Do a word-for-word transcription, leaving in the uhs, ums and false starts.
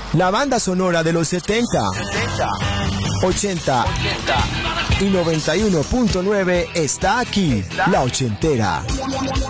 La banda sonora de los setenta, ochenta y noventa y uno punto nueve está aquí, La Ochentera.